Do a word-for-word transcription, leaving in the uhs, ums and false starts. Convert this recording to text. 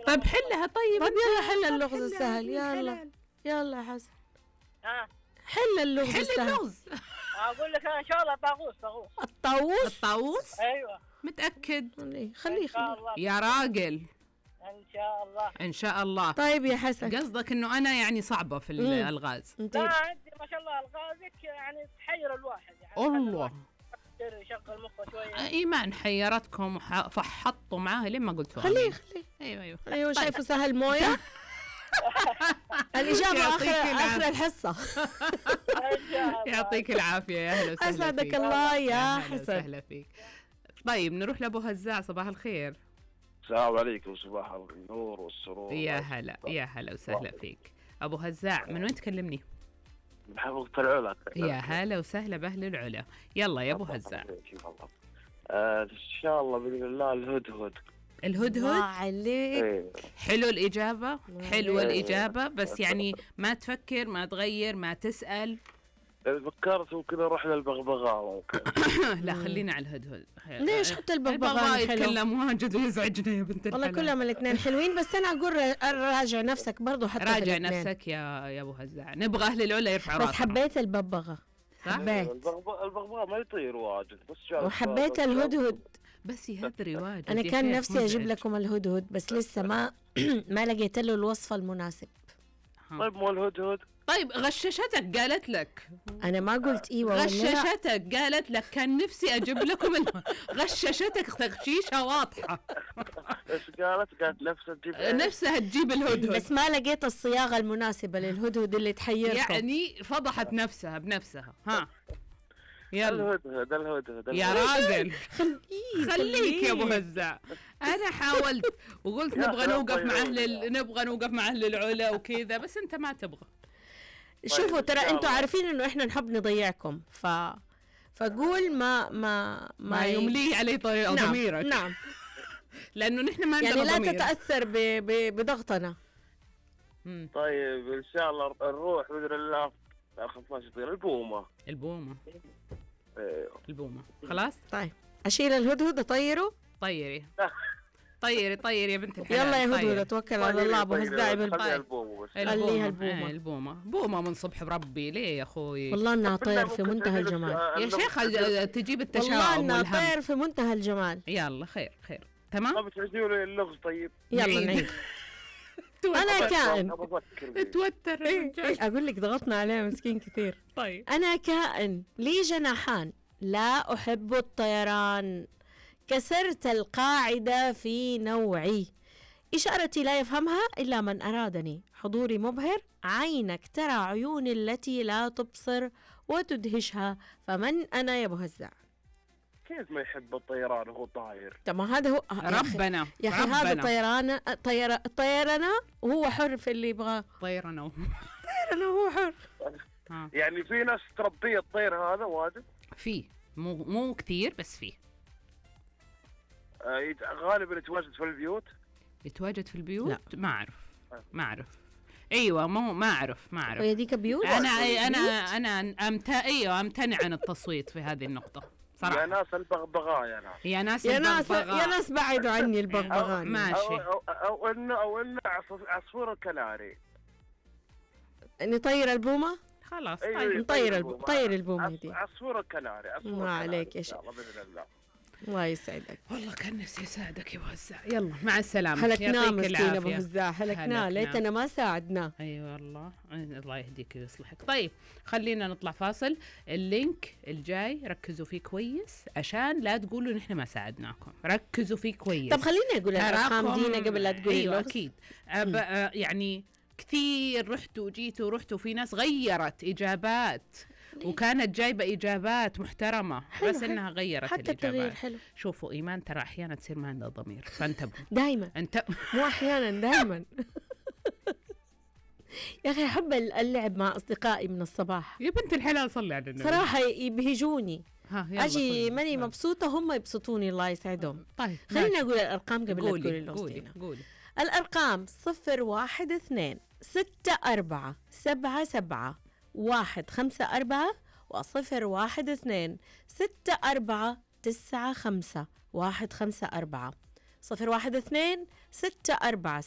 طيب حلها. طيب طيب يلا حل اللغز السهل. يلا يلا يا حسن. ها حل اللغز حل السهل. اللغز. اقول لك ان شاء الله طاغوس طاغوس. الطاووس. الطاووس. ايوه متأكد؟ خليه ان خليه شاء الله. يا راجل ان شاء الله. ان شاء الله. طيب يا حسن قصدك انه انا يعني صعبة في الالغاز؟ انت لا انت ما شاء الله الغازك يعني تحير الواحد يعني. الله يشغل مخه شويه. ايمان حيرتكم وفحطوا معاها لين ما قلتوا خليه آمين. خليه. ايوه ايوه ايوه شايفه سهل مويه. الإجابة آخر يعطيك آخر العافية. الحصة. يعطيك العافية. يا أهلا وسهلا أسعدك فيك. الله يا أهلا حسن. وسهلا فيك. طيب نروح لأبو هزاع. صباح الخير. السلام عليكم. صباح النور والسرور. يا هلا يا هلا وسهلا فيك أبو هزاع. من وين تكلمني؟ من حفظة العلا. يا هلا وسهلا بأهل العلا. يلا يا أبو هزاع. آه إن شاء الله بإذن الله الهدهد. الهدهد. الله عليك. إيه. حلو الإجابة. حلوة إيه. الإجابة بس يعني ما تفكر ما تغير ما تسأل. فكرت ممكن أروح للبغبغاء ممكن. لا خلينا على الهدهد. ليش حتى البغبغاء البغبغاء حلو؟ يتكلم واجد ويزعجنا يا بنت والله الحلال. كلهم الاثنين حلوين بس أنا أقول راجع نفسك برضو حتى في راجع الاتنين. نفسك يا يا ابو هزاع. نبغى اهل العلا يرفعوا بس راسهم. حبيت الببغاء. صح؟ حبيت البغبغاء البغبغاء ما يطير واجد بس شاف. وحبيت الهدهد. بس يهدري واجد. أنا كان يخاف نفسي أجيب مزعج. لكم الهدهد بس لسه ما ما لقيت له الوصف المناسب. طيب مو الهدهد. طيب غششتك قالت لك. أنا ما قلت إيوه ولا لا. غششتك قالت لك كان نفسي اجيب لكم ال- غششتك تغشيشه واضحه. ايش قالت؟ قالت نفسها تجيب إيه؟ نفسها تجيب الهدهد بس ما لقيت الصياغة المناسبة للهدهد اللي تحيركم. يعني فضحت نفسها بنفسها. ها يلا الهدهد الهدهد يا الهدهد. راجل. خليك يا ابو هزاع. انا حاولت وقلت يا نبغى أخي نوقف طيب. مع اهل ال- نبغى نوقف مع اهل العلا وكذا بس انت ما تبغى. شوفوا طيب، ترى إن شاء انتوا الله. عارفين انه احنا نحب نضيعكم ف فقول ما ما ما ي- يملي علي طريق نعم ضميرك. نعم لانه نحن ما عندنا يعني لا ضمير. تتاثر ب... ب... بضغطنا. مم. طيب ان شاء الله نروح باذن الله. اخذ ما يطير البومه. البومه. ايوه البومه خلاص. طيب اشيل الهدهد اطيره. طيري طيري طيري يا بنت الحلال. يلا يا هدهد طيري. توكل على الله ابو هزاعي بنت. خليها البومه بس. خليها البومه. البومة. إيه البومه. بومه من صبح بربي. ليه يا اخوي؟ والله انها طير في ممكن منتهى تعيد لك الجمال. سؤال. يا شيخ تجيب والله التشاؤم انها والهم. طير في منتهى الجمال. يلا خير خير تمام. طب تعيدوا لي اللغز طيب. يلا نعيد. نعيد. انا كائن. أبغى أفكر. توتر إيه الرجال. إيه اقول لك ضغطنا عليه مسكين كثير. طيب أنا كائن لي جناحان لا أحب الطيران كسرت القاعدة في نوعي إشارتي لا يفهمها إلا من أرادني حضوري مبهر عينك ترى عيوني التي لا تبصر وتدهشها فمن أنا يا أبو هزاع؟ كيف ما يحب الطيران وهو طاير؟ طب ما هذا هو يا أخي- ربنا يا أخي هذا ربنا. طيران طير طيرنا وهو حر في اللي يبغاه. طيرنا و- طيرنا وهو حر. ها. يعني في ناس تربيه الطير هذا واجد. فيه مو مو كثير بس فيه. آه يت- غالبا يتواجد في البيوت. يتواجد في البيوت؟ لا. ما اعرف ما اعرف. ايوه مو ما اعرف ما اعرف. وهي ديك بيوت. انا انا انا أمت... ايوه امتنع عن التصويت في هذه النقطه يا صراحه. ناس البغبغاء يا ناس. يا ناس يا ناس البغبغاء. يا ناس بعدوا عني البغبغان. ما- أو, ماشي. أو, أو إنه أو إنه عصف- عصفور الكناري. نطير البومة. خلاص أيوة، طيب. نطير البوم طير البوم عص- هدي. عصفور الكناري. عصفور ما الكناري عليك يا إن شيخ. شاء الله بإذن الله. الله يسعدك. والله كان نفسي اساعدك يا وزع. يلا مع السلامه. هلكناه يعطيك مسكين ابو العافية. هزاع هلكناه هلكناه. ليتنا ما ساعدناه. اي والله الله يهديك ويصلحك. طيب خلينا نطلع فاصل. اللينك الجاي ركزوا فيه كويس عشان لا تقولوا نحن ما ساعدناكم. ركزوا فيه كويس. طب خليني اقول الارقام تراكم- دينا قبل لا تقولي ايوه اللغز. اكيد. أب... آه، يعني كثير رحتوا وجيتوا ورحتوا في ناس غيرت اجابات وكانت جايبه اجابات محترمه حلو بس حلو. انها غيرت حتى التغيير الاجابات. حلو. شوفوا ايمان ترى احيانا تصير ما عندها ضمير فانتبهوا. دايما انت مو احيانا دايما. يا اخي احب اللعب مع اصدقائي من الصباح يا بنت الحلال صلي على النبي. صراحه يبهجوني. ها يلا اجي خذي. ماني مبسوطه هم يبسطوني الله يسعدهم. طيب خليني ماشي. اقول الارقام قبل لا قولي تقولي اللغز قولي دينا. قولي. الأرقام صفر واحد اثنين ستة أربعة سبعة سبعة واحد خمسة أربعة وصفر واحد اثنين ستة أربعة تسعة خمسة واحد خمسة أربعة صفر واحد اثنين ستة أربعة